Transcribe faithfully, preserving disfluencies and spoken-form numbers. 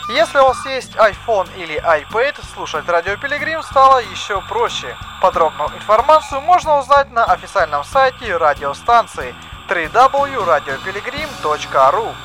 Если у вас есть iPhone или iPad, слушать Радио Пилигрим стало еще проще. Подробную информацию можно узнать на официальном сайте радиостанции дабл ю дабл ю дабл ю точка радио пилигрим точка ру.